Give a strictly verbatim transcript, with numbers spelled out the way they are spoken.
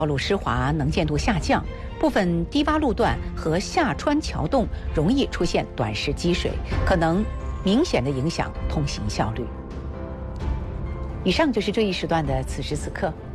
道路湿滑，能见度下降，部分低洼路段和下穿桥洞容易出现短时积水，可能明显的影响通行效率。以上就是这一时段的此时此刻。